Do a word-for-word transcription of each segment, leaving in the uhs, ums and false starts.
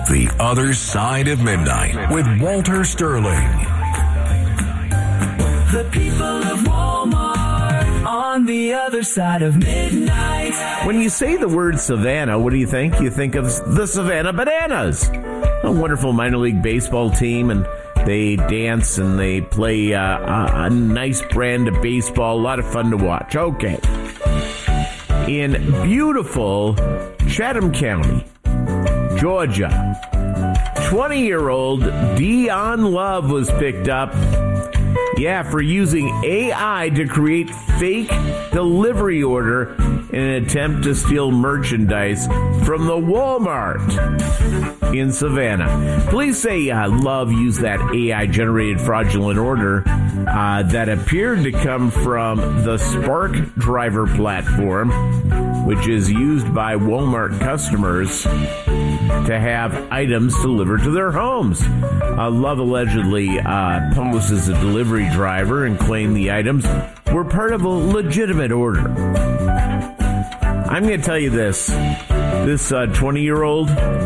The Other Side of Midnight with Walter Sterling. The people of Walmart on the other side of midnight. When you say the word Savannah, what do you think? You think of the Savannah Bananas, a wonderful minor league baseball team, and they dance and they play uh, a, a nice brand of baseball. A lot of fun to watch. Okay. In beautiful Chatham County, Georgia, twenty-year-old Dion Love was picked up, yeah, for using A I to create fake delivery order in an attempt to steal merchandise from the Walmart in Savannah. Police say uh, Love used that A I-generated fraudulent order uh, that appeared to come from the Spark Driver platform, which is used by Walmart customers to have items delivered to their homes. Uh, Love allegedly uh, posed as a delivery driver and claimed the items were part of a legitimate order. I'm going to tell you this. This uh, twenty-year-old,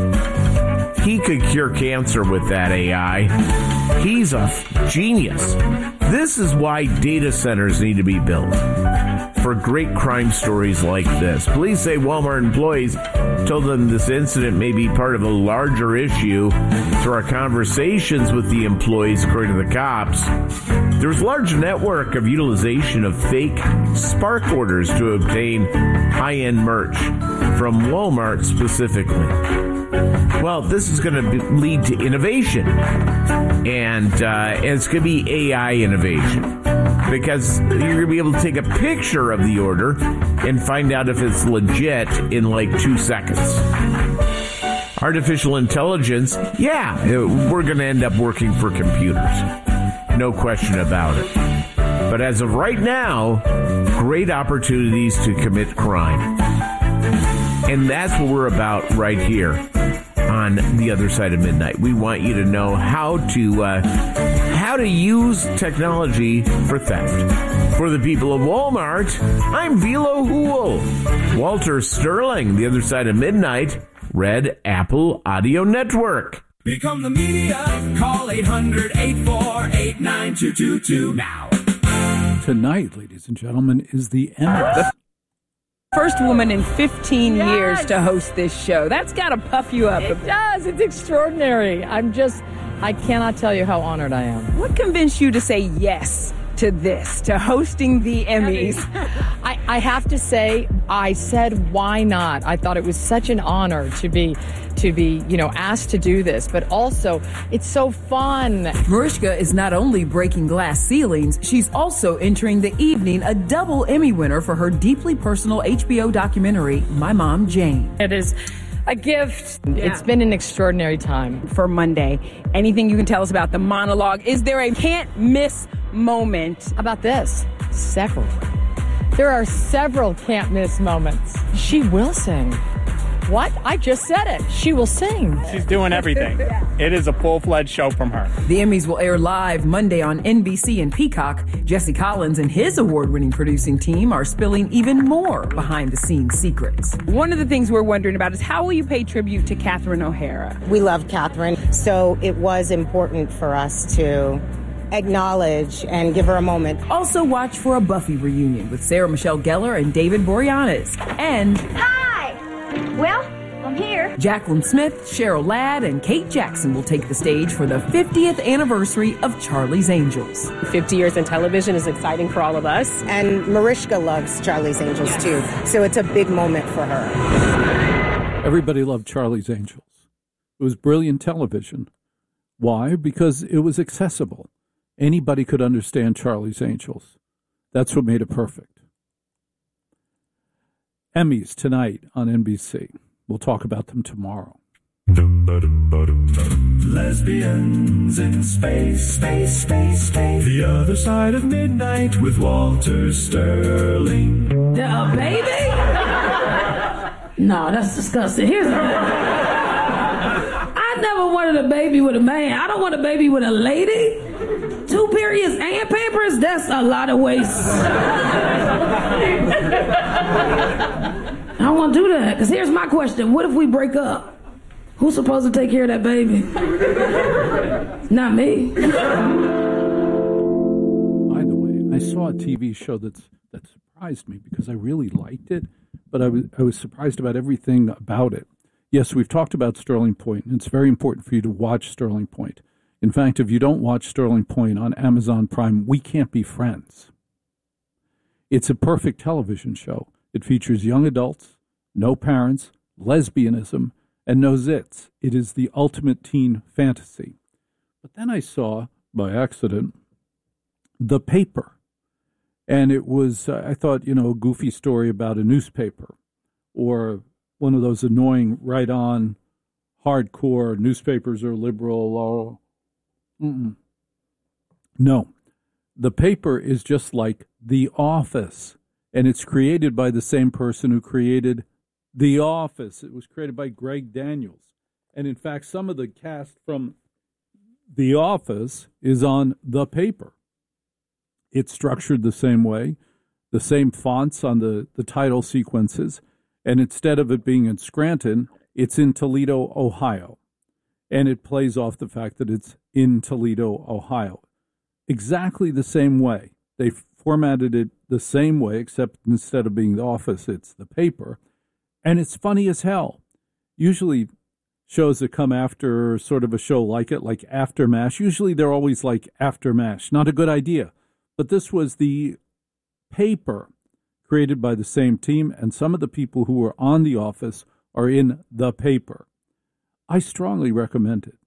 he could cure cancer with that A I. He's a genius. This is why data centers need to be built for great crime stories like this. Police say Walmart employees told them this incident may be part of a larger issue. Through our conversations with the employees, according to the cops, there was a large network of utilization of fake Spark orders to obtain high-end merch from Walmart specifically. Well, this is going to lead to innovation, and uh, it's going to be A I innovation, because you're going to be able to take a picture of the order and find out if it's legit in like two seconds. Artificial intelligence, yeah, we're going to end up working for computers. No question about it. But as of right now, great opportunities to commit crime. And that's what we're about right here on The Other Side of Midnight. We want you to know how to uh, how to use technology for theft. For the people of Walmart, I'm Velo Hool. Walter Sterling, The Other Side of Midnight, Red Apple Audio Network. Become the media. Call eight hundred, eight four eight, nine two two two now. Tonight, ladies and gentlemen, is the Emmys. First woman in fifteen yes. years to host this show. That's got to puff you up. It does. It's extraordinary. I'm just, I cannot tell you how honored I am. What convinced you to say yes to this, to hosting the Emmys? I, I have to say, I said, why not? I thought it was such an honor to be, to be, you know, asked to do this, but also it's so fun. Mariska is not only breaking glass ceilings, she's also entering the evening a double Emmy winner for her deeply personal H B O documentary, My Mom, Jane. It is a gift. Yeah. It's been an extraordinary time. For Monday, anything you can tell us about the monologue? Is there a can't miss moment? About this? Several. There are several can't miss moments. She will sing. What? I just said it. She will sing. She's doing everything. It is a full-fledged show from her. The Emmys will air live Monday on N B C and Peacock. Jesse Collins and his award-winning producing team are spilling even more behind-the-scenes secrets. One of the things we're wondering about is how will you pay tribute to Catherine O'Hara? We love Catherine, so it was important for us to acknowledge and give her a moment. Also watch for a Buffy reunion with Sarah Michelle Gellar and David Boreanaz. And... Hi! Well, I'm here. Jacqueline Smith, Cheryl Ladd, and Kate Jackson will take the stage for the fiftieth anniversary of Charlie's Angels. fifty years in television is exciting for all of us. And Mariska loves Charlie's Angels, yes. too. So it's a big moment for her. Everybody loved Charlie's Angels. It was brilliant television. Why? Because it was accessible. Anybody could understand Charlie's Angels. That's what made it perfect. Emmys tonight on N B C. We'll talk about them tomorrow. Lesbians in space, space, space, space. The Other Side of Midnight with Walter Sterling. A baby? No, that's disgusting. Here's a... I never wanted a baby with a man. I don't want a baby with a lady. Two periods and pampers, that's a lot of waste. I don't want to do that, because here's my question. What if we break up? Who's supposed to take care of that baby? Not me. By the way, I saw a T V show that's that surprised me because I really liked it, but I was I was surprised about everything about it. Yes, we've talked about Sterling Point, and it's very important for you to watch Sterling Point. In fact, if you don't watch Sterling Point on Amazon Prime, we can't be friends. It's a perfect television show. It features young adults, no parents, lesbianism, and no zits. It is the ultimate teen fantasy. But then I saw, by accident, The Paper. And it was, uh, I thought, you know, a goofy story about a newspaper or one of those annoying right-on, hardcore newspapers are liberal or... Mm-mm. No. The Paper is just like The Office, and it's created by the same person who created The Office. It was created by Greg Daniels. And in fact, some of the cast from The Office is on The Paper. It's structured the same way, the same fonts on the, the title sequences, and instead of it being in Scranton, it's in Toledo, Ohio. And it plays off the fact that it's in Toledo, Ohio. Exactly the same way. They formatted it the same way, except instead of being The Office, it's The Paper. And it's funny as hell. Usually shows that come after sort of a show like it, like After MASH, usually they're always like After MASH. Not a good idea. But this was The Paper, created by the same team, and some of the people who were on The Office are in The Paper. I strongly recommend it.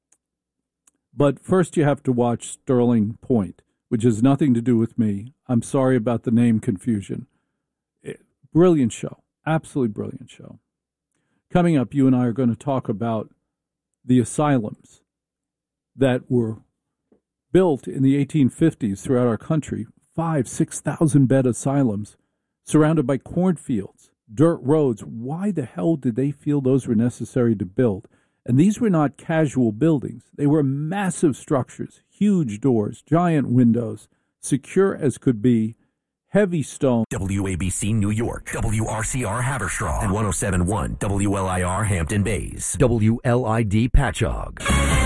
But first you have to watch Sterling Point, which has nothing to do with me. I'm sorry about the name confusion. It, brilliant show. Absolutely brilliant show. Coming up, you and I are going to talk about the asylums that were built in the eighteen fifties throughout our country, five, six thousand bed asylums, surrounded by cornfields, dirt roads. Why the hell did they feel those were necessary to build? And these were not casual buildings. They were massive structures, huge doors, giant windows, secure as could be, heavy stone. W A B C New York, W R C R Haverstraw, and one oh seven point one W L I R Hampton Bays, W L I D Patchogue.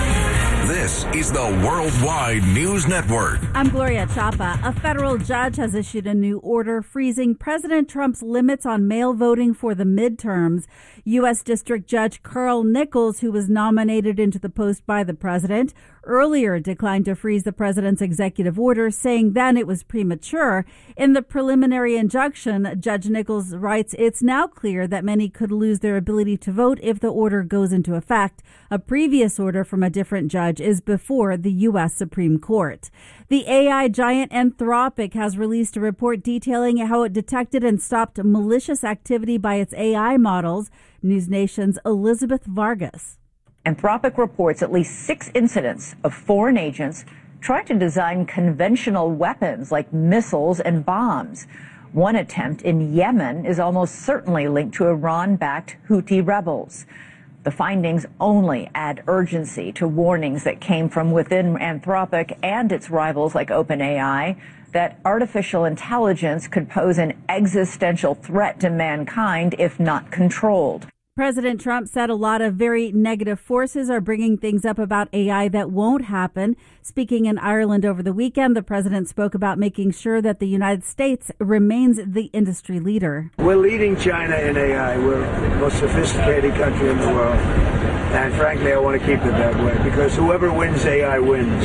This is the Worldwide News Network. I'm Gloria Chapa. A federal judge has issued a new order freezing President Trump's limits on mail voting for the midterms. U S. District Judge Carl Nichols, who was nominated into the post by the president, earlier declined to freeze the president's executive order, saying then it was premature. In the preliminary injunction, Judge Nichols writes, it's now clear that many could lose their ability to vote if the order goes into effect. A previous order from a different judge is before the U S. Supreme Court. The A I giant Anthropic has released a report detailing how it detected and stopped malicious activity by its A I models. News Nation's Elizabeth Vargas. Anthropic reports at least six incidents of foreign agents trying to design conventional weapons like missiles and bombs. One attempt in Yemen is almost certainly linked to Iran-backed Houthi rebels. The findings only add urgency to warnings that came from within Anthropic and its rivals like OpenAI that artificial intelligence could pose an existential threat to mankind if not controlled. President Trump said a lot of very negative forces are bringing things up about A I that won't happen. Speaking in Ireland over the weekend, the president spoke about making sure that the United States remains the industry leader. We're leading China in A I. We're the most sophisticated country in the world. And frankly, I want to keep it that way because whoever wins A I wins.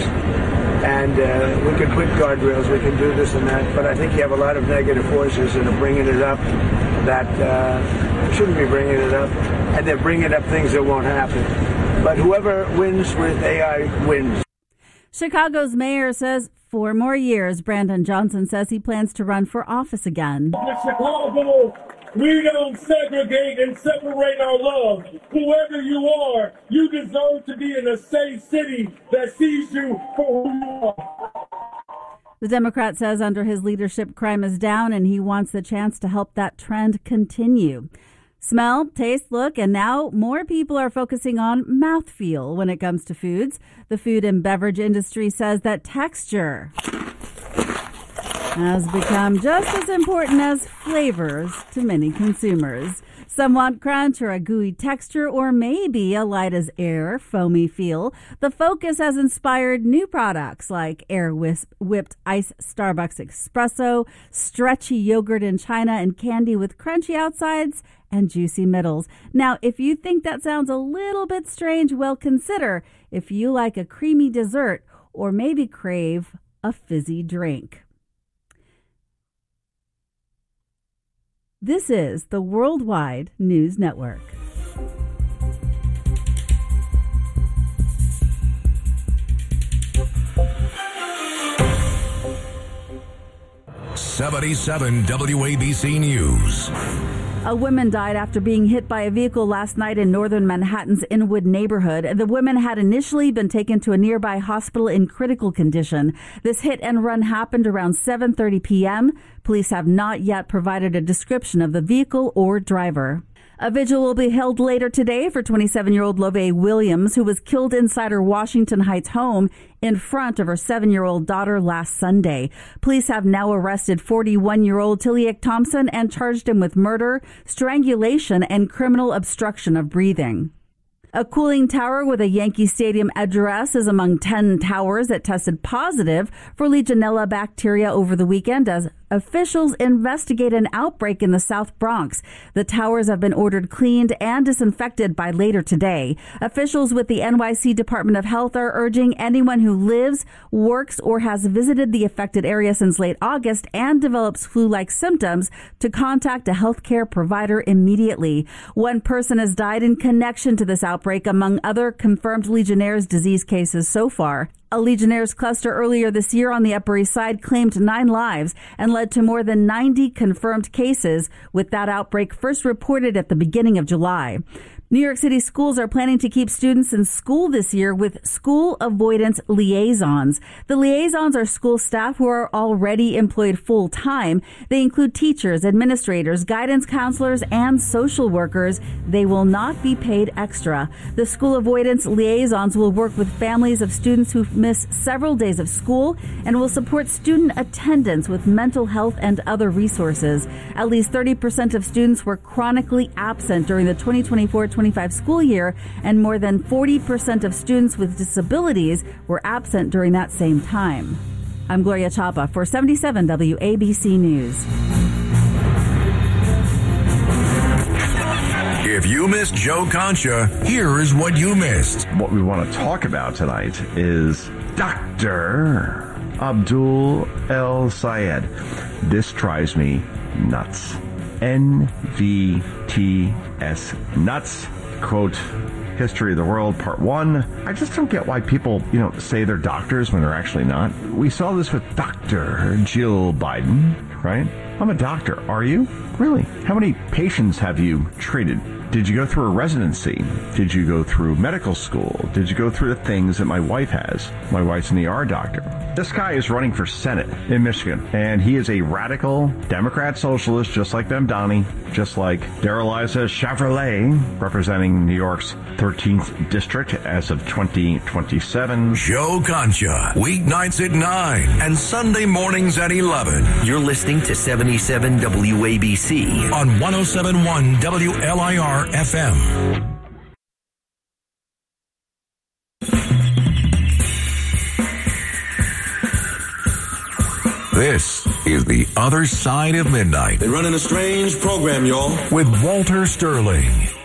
And uh, we can put guardrails, we can do this and that, but I think you have a lot of negative forces that are bringing it up that uh, shouldn't be bringing it up, and they're bringing up things that won't happen. But whoever wins with A I wins. Chicago's mayor says four more years. Brandon Johnson says he plans to run for office again. In Chicago, we don't segregate and separate our love. Whoever you are, you deserve to be in a safe city that sees you for who you are. The Democrat says under his leadership, crime is down, and he wants the chance to help that trend continue. Smell, taste, look, and now more people are focusing on mouthfeel when it comes to foods. The food and beverage industry says that texture has become just as important as flavors to many consumers. Some want crunch or a gooey texture or maybe a light as air, foamy feel. The Focus has inspired new products like air whipped ice Starbucks espresso, stretchy yogurt in China, and candy with crunchy outsides and juicy middles. Now, if you think that sounds a little bit strange, well, consider if you like a creamy dessert or maybe crave a fizzy drink. This is the Worldwide News Network. seventy-seven W A B C News. A woman died after being hit by a vehicle last night in northern Manhattan's Inwood neighborhood. The woman had initially been taken to a nearby hospital in critical condition. This hit and run happened around seven thirty p.m. Police have not yet provided a description of the vehicle or driver. A vigil will be held later today for twenty-seven-year-old Love Williams, who was killed inside her Washington Heights home in front of her seven-year-old daughter last Sunday. Police have now arrested forty-one-year-old Tilliak Thompson and charged him with murder, strangulation, and criminal obstruction of breathing. A cooling tower with a Yankee Stadium address is among ten towers that tested positive for Legionella bacteria over the weekend as officials investigate an outbreak in the South Bronx. The towers have been ordered cleaned and disinfected by later today. Officials with the N Y C Department of Health are urging anyone who lives, works, or has visited the affected area since late August and develops flu-like symptoms to contact a healthcare provider immediately. One person has died in connection to this outbreak, among other confirmed Legionnaire's disease cases so far. A Legionnaire's cluster earlier this year on the Upper East Side claimed nine lives and led to more than ninety confirmed cases, with that outbreak first reported at the beginning of July. New York City schools are planning to keep students in school this year with school avoidance liaisons. The liaisons are school staff who are already employed full-time. They include teachers, administrators, guidance counselors, and social workers. They will not be paid extra. The school avoidance liaisons will work with families of students who miss several days of school and will support student attendance with mental health and other resources. At least thirty percent of students were chronically absent during the twenty twenty-four twenty-five school year, and more than forty percent of students with disabilities were absent during that same time. I'm Gloria Chapa for seventy-seven W A B C News. If you missed Joe Concha, here is what you missed. What we want to talk about tonight is Doctor Abdul El Sayed. This drives me nuts. N V T S nuts. Quote, History of the World, Part one. I just don't get why people, you know, say they're doctors when they're actually not. We saw this with Doctor Jill Biden, right? I'm a doctor. Are you? Really? How many patients have you treated? Did you go through a residency? Did you go through medical school? Did you go through the things that my wife has? My wife's an E R doctor. This guy is running for Senate in Michigan, and he is a radical Democrat socialist, just like Mamdani, just like Darrell-Issa Chevrolet, representing New York's thirteenth district as of twenty twenty-seven. Joe Concha, weeknights at nine and Sunday mornings at eleven. You're listening to seventy-seven W A B C on one oh seven point one W L I R F M. This is The Other Side of Midnight. They're running a strange program, y'all. With Walter Sterling.